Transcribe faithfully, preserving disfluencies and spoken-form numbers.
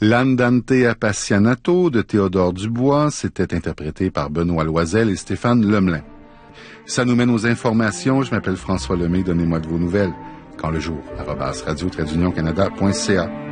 L'Andante Appassionato de Théodore Dubois, c'était interprété par Benoît Loisel et Stéphane Lemelin. Ça nous mène aux informations. Je m'appelle François Lemay. Donnez-moi de vos nouvelles. Quand le jour, arobase radio tiret union canada point c a.